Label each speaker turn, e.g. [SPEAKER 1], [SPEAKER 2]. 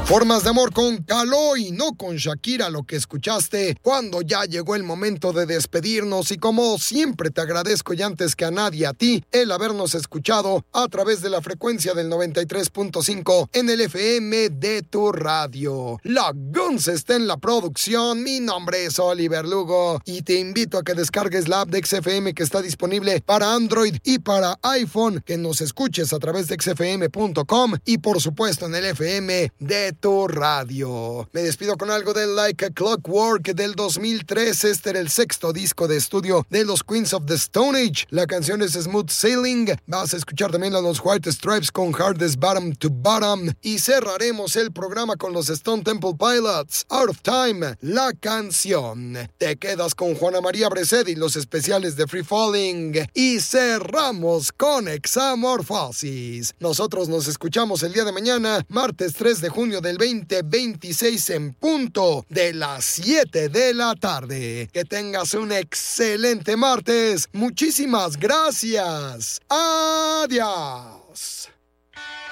[SPEAKER 1] Formas de amor con Caló y no con Shakira, lo que escuchaste cuando ya llegó el momento de despedirnos. Y como siempre te agradezco y antes que a nadie a ti el habernos escuchado a través de la frecuencia del 93.5 en el FM de tu radio. La Guns está en la producción. Mi nombre es Oliver Lugo y te invito a que descargues la app de XFM que está disponible para Android y para iPhone, que nos escuches a través de xfm.com y por supuesto en el FM de tu radio. Me despido con algo de Like a Clockwork del 2003. Este era el sexto disco de estudio de los Queens of the Stone Age. La canción es Smooth Sailing. Vas a escuchar también a los White Stripes con Hardest Bottom to Bottom. Y cerraremos el programa con los Stone Temple Pilots, Out of Time, la canción. Te quedas con Juana María Breced y los especiales de Free Falling. Y cerramos con Examorphosis. Nosotros nos escuchamos el día de mañana, martes 3 de junio del 2026 en punto de las 7 de la tarde. Que tengas un excelente martes. Muchísimas gracias. Adiós.